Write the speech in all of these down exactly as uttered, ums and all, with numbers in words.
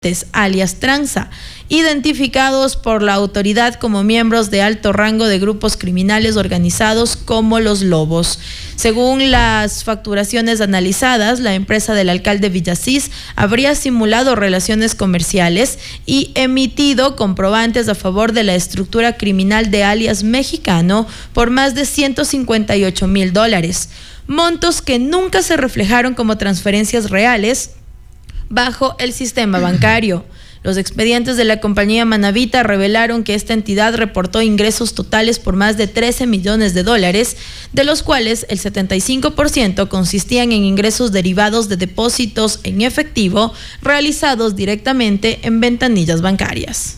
alias Tranza, identificados por la autoridad como miembros de alto rango de grupos criminales organizados como los Lobos. Según las facturaciones analizadas, la empresa del alcalde Villasís habría simulado relaciones comerciales y emitido comprobantes a favor de la estructura criminal de alias Mexicano por más de ciento cincuenta y ocho mil dólares, montos que nunca se reflejaron como transferencias reales bajo el sistema bancario. Los expedientes de la compañía Manavita revelaron que esta entidad reportó ingresos totales por más de trece millones de dólares, de los cuales el setenta y cinco por ciento consistían en ingresos derivados de depósitos en efectivo realizados directamente en ventanillas bancarias.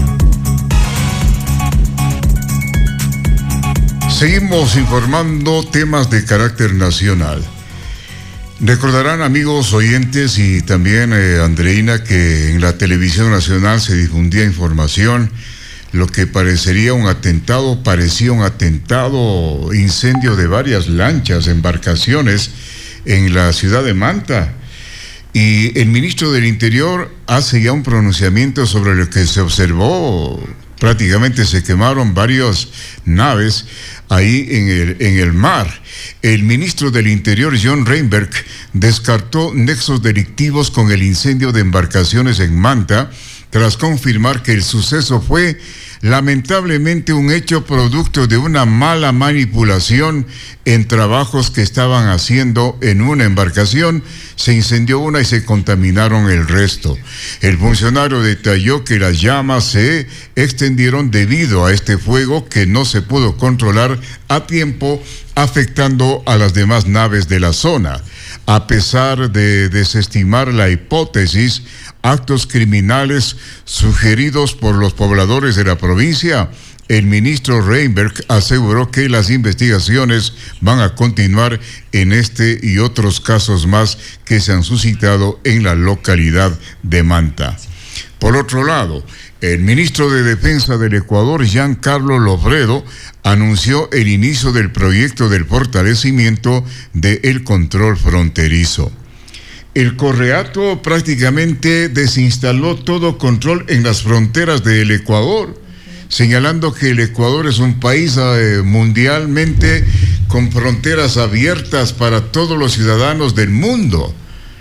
Seguimos informando temas de carácter nacional. Recordarán, amigos oyentes y también eh, Andreina, que en la televisión nacional se difundía información, lo que parecería un atentado, parecía un atentado, incendio de varias lanchas, embarcaciones en la ciudad de Manta. Y el ministro del Interior hace ya un pronunciamiento sobre lo que se observó. Prácticamente se quemaron varias naves ahí en el, en el mar. El ministro del Interior, John Reinberg, descartó nexos delictivos con el incendio de embarcaciones en Manta, tras confirmar que el suceso fue lamentablemente un hecho producto de una mala manipulación en trabajos que estaban haciendo en una embarcación. Se incendió una y se contaminaron el resto. El funcionario detalló que las llamas se extendieron debido a este fuego que no se pudo controlar a tiempo, afectando a las demás naves de la zona. A pesar de desestimar la hipótesis, actos criminales sugeridos por los pobladores de la provincia, el ministro Reinberg aseguró que las investigaciones van a continuar en este y otros casos más que se han suscitado en la localidad de Manta. Por otro lado, el ministro de Defensa del Ecuador, Giancarlo Lofredo, anunció el inicio del proyecto del fortalecimiento del control fronterizo. El Correato prácticamente desinstaló todo control en las fronteras del Ecuador, señalando que el Ecuador es un país eh, mundialmente con fronteras abiertas para todos los ciudadanos del mundo.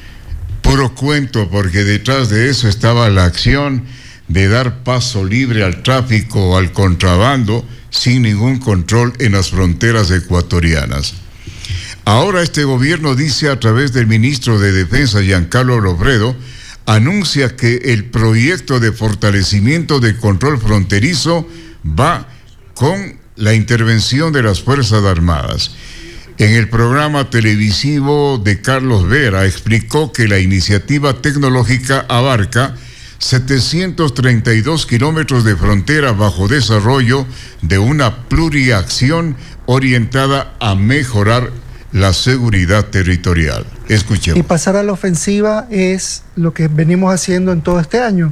Puro cuento, porque detrás de eso estaba la acción de dar paso libre al tráfico, al contrabando, sin ningún control en las fronteras ecuatorianas. Ahora este gobierno dice a través del ministro de Defensa, Giancarlo Lofredo, anuncia que el proyecto de fortalecimiento del control fronterizo va con la intervención de las Fuerzas Armadas. En el programa televisivo de Carlos Vera explicó que la iniciativa tecnológica abarca setecientos treinta y dos kilómetros de frontera bajo desarrollo de una pluriacción orientada a mejorar la seguridad territorial. Escuchemos. Y pasar a la ofensiva es lo que venimos haciendo en todo este año.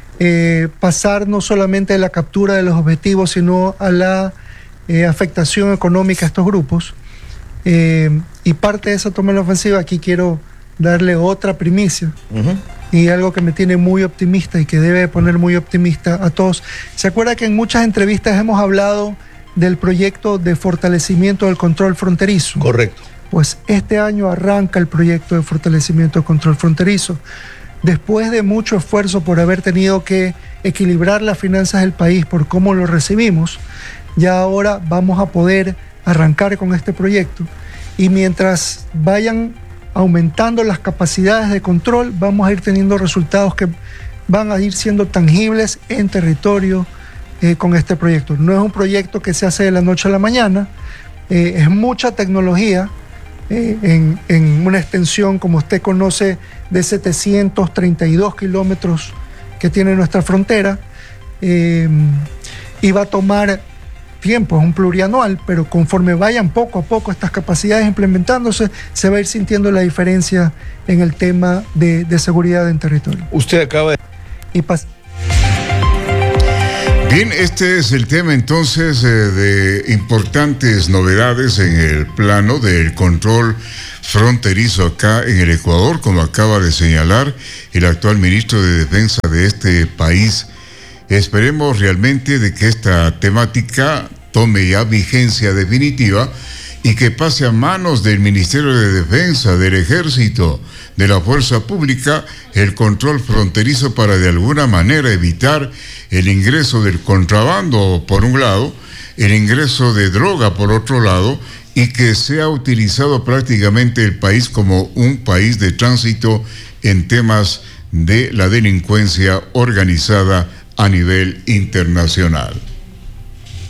Eh, pasar no solamente a la captura de los objetivos, sino a la eh, afectación económica a estos grupos. Eh, y parte de esa toma de la ofensiva, aquí quiero darle otra primicia. Uh-huh. Y algo que me tiene muy optimista y que debe poner muy optimista a todos. ¿Se acuerda que en muchas entrevistas hemos hablado del proyecto de fortalecimiento del control fronterizo? Correcto. Pues este año arranca el proyecto de fortalecimiento del control fronterizo. Después de mucho esfuerzo por haber tenido que equilibrar las finanzas del país por cómo lo recibimos, ya ahora vamos a poder arrancar con este proyecto. Y mientras vayan aumentando las capacidades de control, vamos a ir teniendo resultados que van a ir siendo tangibles en territorio eh, con este proyecto. No es un proyecto que se hace de la noche a la mañana, eh, es mucha tecnología eh, en, en una extensión, como usted conoce, de setecientos treinta y dos kilómetros que tiene nuestra frontera, eh, y va a tomar tiempo, es un plurianual, pero conforme vayan poco a poco estas capacidades implementándose, se va a ir sintiendo la diferencia en el tema de, de seguridad en territorio. Usted acaba de... Y pas- Bien, este es el tema entonces eh, de importantes novedades en el plano del control fronterizo acá en el Ecuador, como acaba de señalar el actual ministro de Defensa de este país. Esperemos realmente de que esta temática tome ya vigencia definitiva y que pase a manos del Ministerio de Defensa, del Ejército, de la Fuerza Pública, el control fronterizo para de alguna manera evitar el ingreso del contrabando por un lado, el ingreso de droga por otro lado, y que sea utilizado prácticamente el país como un país de tránsito en temas de la delincuencia organizada a nivel internacional.